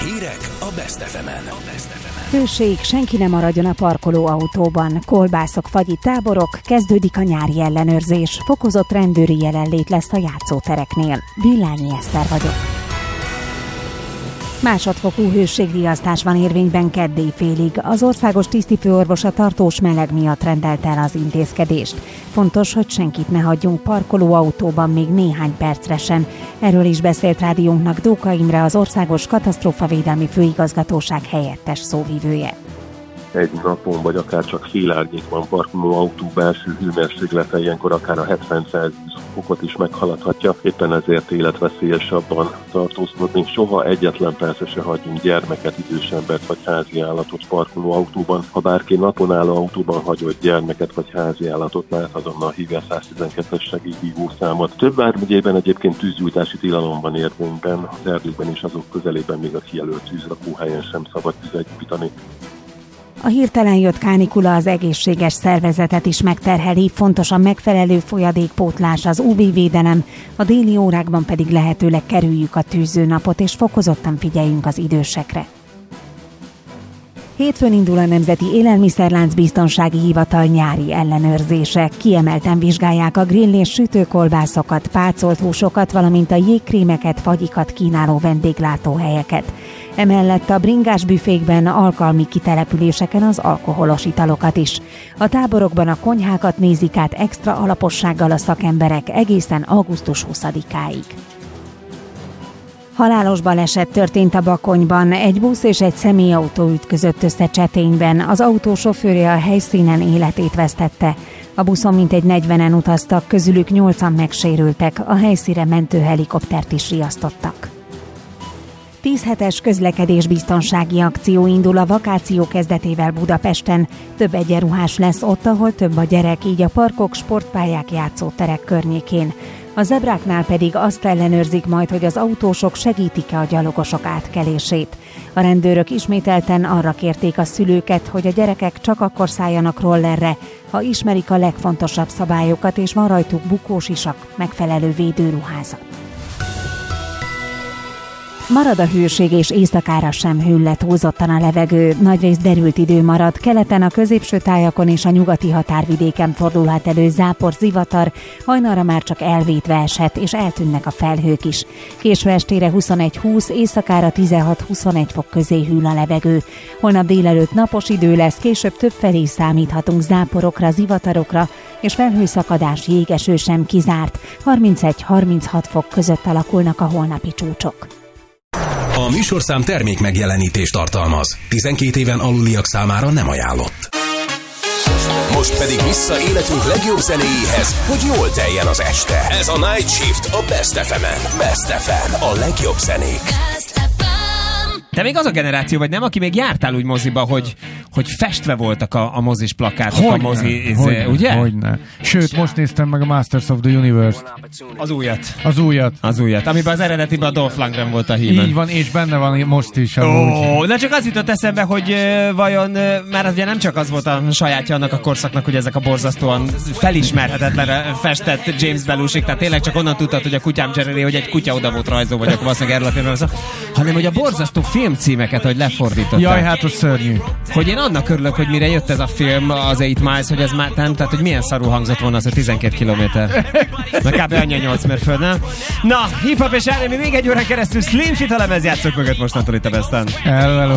Hírek a Best FM-en. Hőség, senki nem maradjon a parkoló autóban. Kolbászok, fagyi táborok, kezdődik a nyári ellenőrzés. Fokozott rendőri jelenlét lesz a játszótereknél. Villányi Eszter vagyok. Másodfokú hőségriasztás van érvényben keddi félig. Az országos tisztifőorvos a tartós meleg miatt rendelte el az intézkedést. Fontos, hogy senkit ne hagyjunk parkolóautóban még néhány percre sem. Erről is beszélt rádiónknak Dóka Imre, az Országos Katasztrófavédelmi Főigazgatóság helyettes szóvivője. Egy napon, vagy akár csak fél árnyékban parkoló autó belső hőmérséklete ilyenkor akár a 70-120 fokot is meghaladhatja. Éppen ezért életveszélyesabban tartózkodni. Soha egyetlen percre se hagyjunk gyermeket, idős embert vagy házi állatot parkoló autóban. Ha bárki napon álló autóban hagyott gyermeket vagy házi állatot lát, azonnal hívja a 112-es segélyhívó számot. Több vármegyében egyébként tűzgyújtási tilalom van érvényben, az erdőkben és azok közelében még a kijelölt tűzrakóhelyen sem szabad tüzet gyújtani. A hirtelen jött kánikula az egészséges szervezetet is megterheli, fontos a megfelelő folyadékpótlás, az UV-védelem, a déli órákban pedig lehetőleg kerüljük a tűzőnapot, és fokozottan figyeljünk az idősekre. Hétfőn indul a Nemzeti Élelmiszerlánc Biztonsági Hivatal nyári ellenőrzése. Kiemelten vizsgálják a grill- és sütőkolbászokat, pácolt húsokat, valamint a jégkrémeket, fagyikat kínáló vendéglátóhelyeket. Emellett a bringás büfékben, alkalmi kitelepüléseken az alkoholos italokat is. A táborokban a konyhákat nézik át extra alapossággal a szakemberek egészen augusztus 20-áig. Halálos baleset történt a Bakonyban, egy busz és egy személyautó ütközött össze Csetényben. Az autó sofőrje a helyszínen életét vesztette. A buszon mintegy 40-en utaztak, közülük 8-an megsérültek, a helyszínre mentőhelikoptert is riasztottak. 10 hetes közlekedésbiztonsági akció indul a vakáció kezdetével Budapesten. Több egyenruhás lesz ott, ahol több a gyerek, így a parkok, sportpályák, játszóterek környékén. A zebráknál pedig azt ellenőrzik majd, hogy az autósok segítik-e a gyalogosok átkelését. A rendőrök ismételten arra kérték a szülőket, hogy a gyerekek csak akkor szálljanak rollerre, ha ismerik a legfontosabb szabályokat, és van rajtuk bukósisak, megfelelő védőruházat. Marad a hőség, és éjszakára sem hűl le túlzottan a levegő. Nagyrészt derült idő marad, keleten a középső tájakon és a nyugati határvidéken fordulhat elő zápor, zivatar, hajnalra már csak elvétve eshet, és eltűnnek a felhők is. Késő estére 21-20, éjszakára 16-21 fok közé hűl a levegő. Holnap délelőtt napos idő lesz, később többfelé számíthatunk záporokra, zivatarokra, és felhőszakadás, jégeső sem kizárt. 31-36 fok között alakulnak a holnapi csúcsok. A műsorszám termék megjelenítést tartalmaz. 12 éven aluliak számára nem ajánlott. Most pedig vissza életünk legjobb zenéjéhez, hogy jól teljen az este. Ez a Night Shift a Best FM-en. Best FM, a legjobb zenék. Te még az a generáció vagy nem, aki még jártál úgy moziba, hogy festve voltak a mozis plakátok, a mozi, ugye? Hogyne. Sőt, most néztem meg a Masters of the Universe-t. Az újat. Amiben az eredetiben a Dolph Lundgren volt a hímen. Így van, és benne van most is. De csak az jutott eszembe, hogy vajon, már ugye nem csak az volt a sajátja annak a korszaknak, hogy ezek a borzasztóan felismerhetetlenre festett James Belushik, tehát tényleg csak onnan tudtad, hogy a kutyám Jerry, hogy egy kutya oda volt rajzó, vagy akkor valószínűleg erről a filmről szó, hanem hogy a borzasztó filmcímeket, hogy lefordították. Jaj, hát az szörnyű. Hogy én annak örülök, hogy mire jött ez a film, az 8 Miles, hogy ez már nem, tehát hogy milyen szarul hangzott volna az, hogy 12 kilométer. Na kb. Annyi 8 mérföld, nem? Na, hip-hop és R&B még egy órán keresztül Slim Fit a lemezjátszók mögött mostantól itt a Besten. Hello.